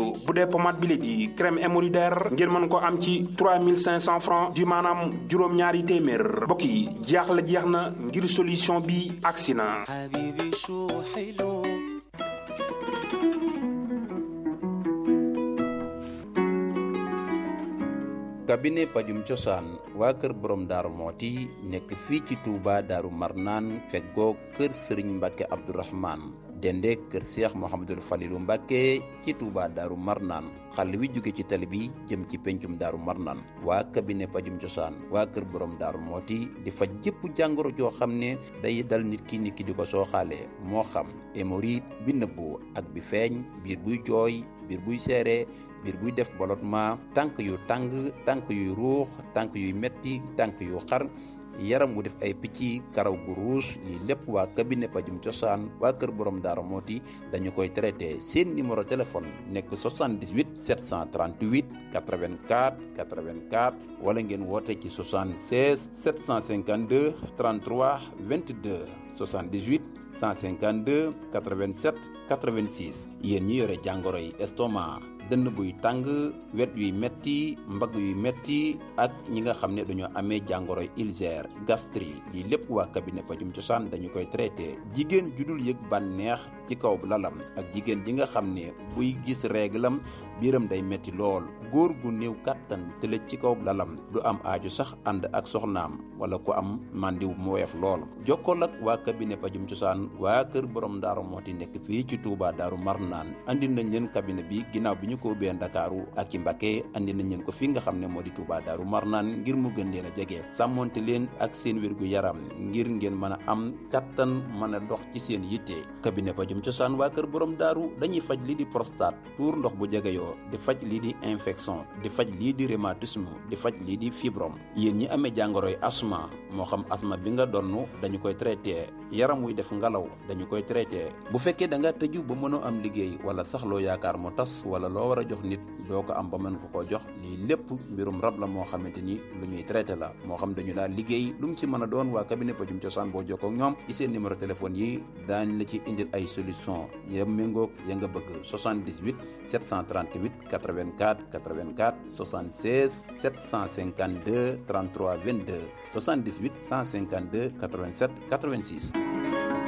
bu dee pommade bi di crème hémorroïdaire ngeen mën ko am ci 3500 francs di maanaam juróom-ñaari téeméer. mbokk yi jaaxle jeex na ngir solution bi agsi na. cabinet pajum cosaan waa kër borom daaru mooti nekk fii ci Touba daaru marnaan feggoo kër sëriñ Mbàkke Abdourahman dende kër Cheikh Mouhamadul Falilu Mbàkke ci Touba daaru marnaan xàll wi jóge ci tali bi jëm ci pencum daaru marnaan waa cabinet pajum cosaan waa kër borom daaru mooti di faj jëpp jàngoro joo xam ne day dal nit ki di ko sooxaale moo xam hémorroïde bi nëbbu ak bi feeñ biir buy jooy biir buy seere biir buy def ballottement tànk yu tàng tànk yuy ruux tànk yuy metti tànk yu xar yaram wu def ay picc karaw gu ruus lii lépp waa cabinet pajum cosaan waa kër borom daara mooti dañu koy traité seen numéro téléphone nekk 78 738 84 84 wala ngeen woote ci 76 752 33 22 78 152 87 86 yéen ñi yore jàngoro yi estomac dënn buy tàng wet yuy metti mbagg yuy metti ak ñi nga xam ne dañoo amee jàngoroy ulcère gastrique lii lépp waa cabinet pajum cosaan dañu koy traité jigéen ju dul yëg bànneex ci kaw lalam ak jigéen ji nga xam ne buy gis réglam biiram day metti lool góor gu néew kàttan tëlëj ci kaw lalam du am aaju sax ànd ak soxnaam wala ku am màndiw mu woyof lool jokkool ak waa cabinet pajum cosaan waa kër borom daaru mooti nekk fii ci Touba daaru marnaan andi nañ leen cabinet bi ginnaaw bi ñu ko ubbee Ndakaaru ak ci Mbacké andi nañ leen ko fii nga xam ne moo di Touba daaru marnaan ngir mu gën leen a jege sàmmonte leen ak seen wérgu yaram ngir ngeen mën a am kattan mën a dox ci seen yitte cabinet pajum cosaan waa kër borom daaru dañuy faj lii di prostate tuur ndox bu jegeyoo di faj lii di infection di faj lii di rhumatisme di faj lii di fibrome yéen ñi amee jàngoroy asma moo xam asma bi nga donnu dañu koy traité yaram wuy def ngalaw dañu koy traité bu fekkee da nga tëju ba mënoo am liggéey wala sax loo yaakaar mu tas wala loo war a jox nit doo ko am ba mën ko koo jox lii lépp mbirum rab la moo xamante ni lu ñuy traité la moo xam dañu daal liggéey lu mu ci mën a doon waa cabinet pajum cosaan boo jokkoo ak ñoom ci seen numéro téléphone yi daañ la ci indil ay solution ya méngoog ya nga bëgg 78 738 84 84 76 752 33 22 78 152 87 86